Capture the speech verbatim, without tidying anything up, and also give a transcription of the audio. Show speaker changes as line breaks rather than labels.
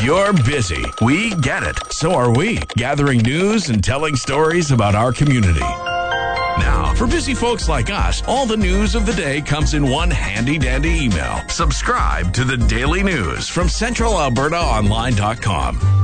You're busy. We get it. So are we, gathering news and telling stories about our community. Now, for busy folks like us, all the news of the day comes in one handy-dandy email. Subscribe to the Daily News from Central Alberta Online dot com.